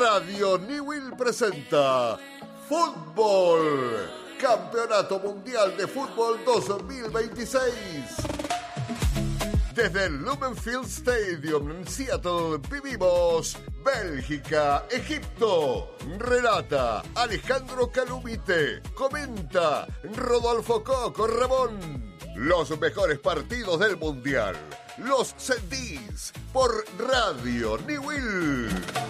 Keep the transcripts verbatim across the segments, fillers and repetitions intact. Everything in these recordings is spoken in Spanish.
Radio Newell presenta Fútbol, Campeonato Mundial de Fútbol dos mil veintiséis. Desde el Lumenfield Stadium en Seattle vivimos Bélgica, Egipto. Relata Alejandro Calumite. Comenta Rodolfo Coco Ramón. Los mejores partidos del Mundial los sentís por Radio Newell.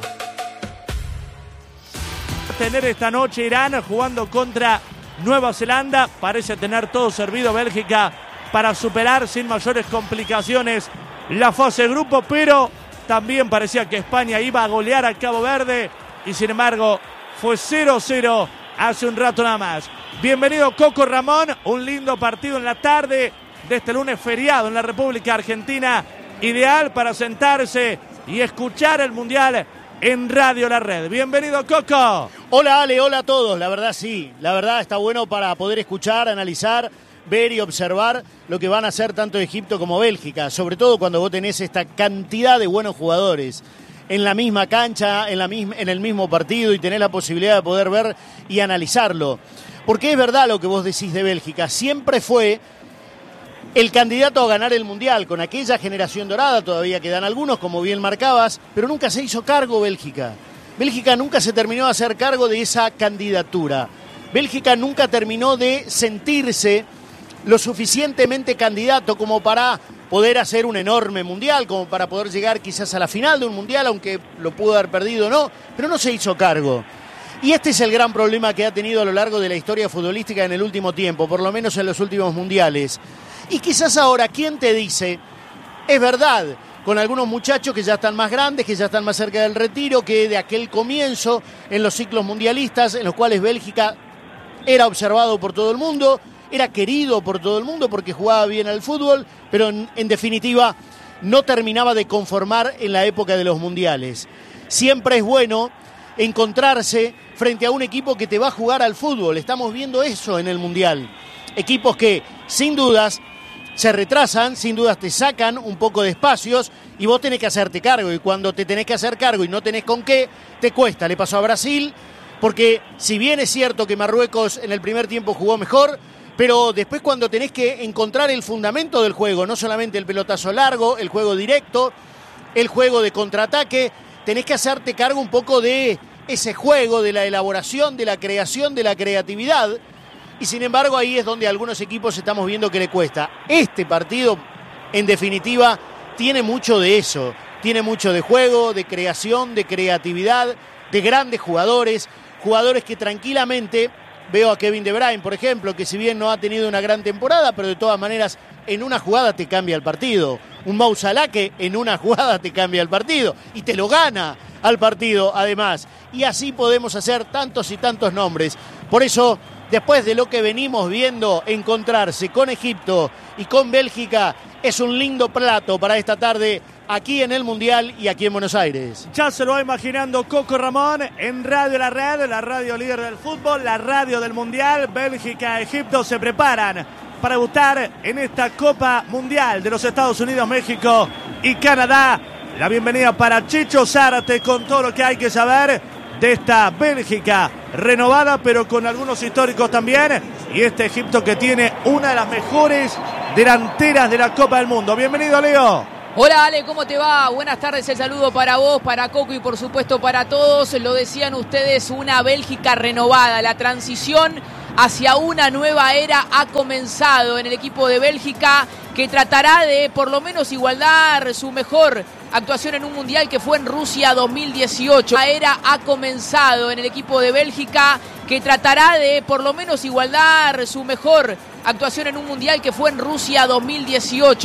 Tener esta noche Irán jugando contra Nueva Zelanda. Parece tener todo servido Bélgica para superar sin mayores complicaciones la fase de grupo, pero también parecía que España iba a golear a Cabo Verde y sin embargo fue cero cero hace un rato nada más. Bienvenido Coco Ramón, un lindo partido en la tarde de este lunes feriado en la República Argentina, ideal para sentarse y escuchar el Mundial en Radio La Red. Bienvenido Coco. Hola Ale, hola a todos, la verdad sí, la verdad está bueno para poder escuchar, analizar, ver y observar lo que van a hacer tanto Egipto como Bélgica, sobre todo cuando vos tenés esta cantidad de buenos jugadores en la misma cancha, en, la misma, en el mismo partido y tenés la posibilidad de poder ver y analizarlo. Porque es verdad lo que vos decís de Bélgica, siempre fue el candidato a ganar el Mundial, con aquella generación dorada, todavía quedan algunos, como bien marcabas, pero nunca se hizo cargo Bélgica. Bélgica nunca se terminó de hacer cargo de esa candidatura. Bélgica nunca terminó de sentirse lo suficientemente candidato como para poder hacer un enorme Mundial, como para poder llegar quizás a la final de un Mundial, aunque lo pudo haber perdido o no, pero no se hizo cargo. Y este es el gran problema que ha tenido a lo largo de la historia futbolística en el último tiempo, por lo menos en los últimos mundiales. Y quizás ahora, ¿quién te dice? Es verdad, con algunos muchachos que ya están más grandes, que ya están más cerca del retiro, que de aquel comienzo en los ciclos mundialistas, en los cuales Bélgica era observado por todo el mundo, era querido por todo el mundo porque jugaba bien al fútbol, pero en, en definitiva no terminaba de conformar en la época de los mundiales. Siempre es bueno encontrarse frente a un equipo que te va a jugar al fútbol. Estamos viendo eso en el Mundial. Equipos que, sin dudas, se retrasan, sin dudas te sacan un poco de espacios y vos tenés que hacerte cargo. Y cuando te tenés que hacer cargo y no tenés con qué, te cuesta. Le pasó a Brasil, porque si bien es cierto que Marruecos en el primer tiempo jugó mejor, pero después cuando tenés que encontrar el fundamento del juego, no solamente el pelotazo largo, el juego directo, el juego de contraataque, tenés que hacerte cargo un poco de ese juego, de la elaboración, de la creación, de la creatividad. Y sin embargo ahí es donde a algunos equipos estamos viendo que le cuesta. Este partido, en definitiva, tiene mucho de eso. Tiene mucho de juego, de creación, de creatividad, de grandes jugadores. Jugadores que tranquilamente, veo a Kevin De Bruyne, por ejemplo, que si bien no ha tenido una gran temporada, pero de todas maneras en una jugada te cambia el partido. Un Mo Salah que en una jugada te cambia el partido y te lo gana al partido además. Y así podemos hacer tantos y tantos nombres. Por eso, después de lo que venimos viendo, encontrarse con Egipto y con Bélgica es un lindo plato para esta tarde aquí en el Mundial y aquí en Buenos Aires. Ya se lo va imaginando Coco Ramón en Radio La Red, la radio líder del fútbol, la radio del Mundial. Bélgica, Egipto se preparan para debutar en esta Copa Mundial de los Estados Unidos, México y Canadá. La bienvenida para Chicho Zárate con todo lo que hay que saber de esta Bélgica renovada, pero con algunos históricos también, y este Egipto que tiene una de las mejores delanteras de la Copa del Mundo. Bienvenido, Leo. Hola Ale, ¿cómo te va? Buenas tardes, el saludo para vos, para Coco y por supuesto para todos. Lo decían ustedes, una Bélgica renovada. La transición hacia una nueva era ha comenzado en el equipo de Bélgica, que tratará de por lo menos igualar su mejor actuación en un mundial que fue en Rusia dos mil dieciocho. La era ha comenzado en el equipo de Bélgica, que tratará de por lo menos igualar su mejor actuación en un mundial que fue en Rusia dos mil dieciocho.